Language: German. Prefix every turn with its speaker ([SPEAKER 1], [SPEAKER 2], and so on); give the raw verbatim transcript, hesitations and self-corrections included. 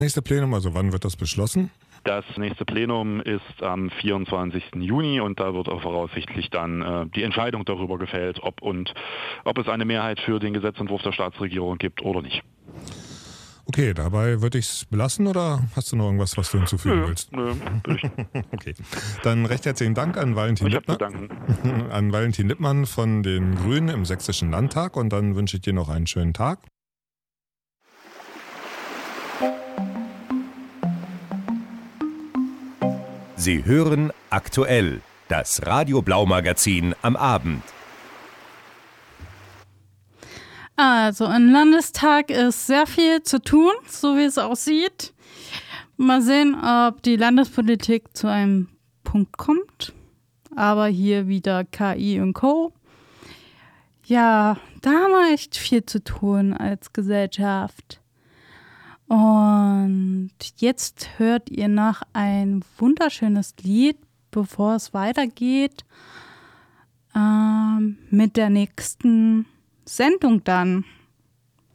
[SPEAKER 1] Nächste Plenum, also wann wird das beschlossen?
[SPEAKER 2] Das nächste Plenum ist am vierundzwanzigsten Juni und da wird auch voraussichtlich dann äh, die Entscheidung darüber gefällt, ob und ob es eine Mehrheit für den Gesetzentwurf der Staatsregierung gibt oder nicht.
[SPEAKER 1] Okay, dabei würde ich es belassen oder hast du noch irgendwas, was du hinzufügen
[SPEAKER 2] nö,
[SPEAKER 1] willst?
[SPEAKER 2] Nö, will ich.
[SPEAKER 1] Okay, dann recht herzlichen Dank an Valentin
[SPEAKER 2] Ich hab zu
[SPEAKER 1] Lippmann,
[SPEAKER 2] danken.
[SPEAKER 1] an Valentin Lippmann von den Grünen im Sächsischen Landtag und dann wünsche ich dir noch einen schönen Tag.
[SPEAKER 3] Sie hören aktuell das Radio Blau Magazin am Abend.
[SPEAKER 4] Also im Landestag ist sehr viel zu tun, so wie es aussieht. Mal sehen, ob die Landespolitik zu einem Punkt kommt. Aber hier wieder K I und Co. Ja, da haben wir echt viel zu tun als Gesellschaft. Und jetzt hört ihr noch ein wunderschönes Lied, bevor es weitergeht, ähm, mit der nächsten Sendung dann.